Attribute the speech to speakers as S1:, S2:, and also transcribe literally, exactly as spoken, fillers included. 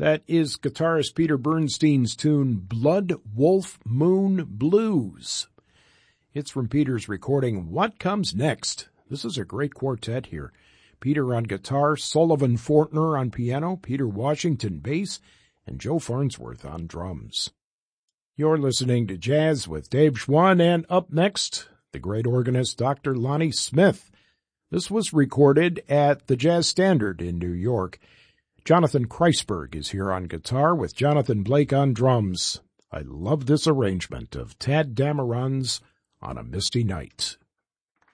S1: That is guitarist Peter Bernstein's tune, Blood Wolf Moon Blues. It's from Peter's recording, What Comes Next? This is a great quartet here. Peter on guitar, Sullivan Fortner on piano, Peter Washington bass, and Joe Farnsworth on drums. You're listening to Jazz with Dave Schwann, and up next, the great organist Doctor Lonnie Smith. This was recorded at the Jazz Standard in New York. Jonathan Kreisberg is here on guitar with Jonathan Blake on drums. I love this arrangement of Tadd Dameron's On a Misty Night.